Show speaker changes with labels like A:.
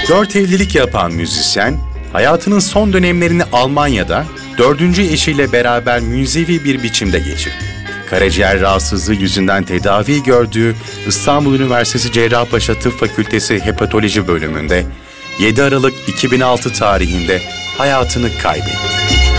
A: 4 evlilik yapan müzisyen, hayatının son dönemlerini Almanya'da 4. eşiyle beraber münzevi bir biçimde geçirdi. Karaciğer rahatsızlığı yüzünden tedavi gördüğü İstanbul Üniversitesi Cerrahpaşa Tıp Fakültesi Hepatoloji bölümünde 7 Aralık 2006 tarihinde hayatını kaybetti.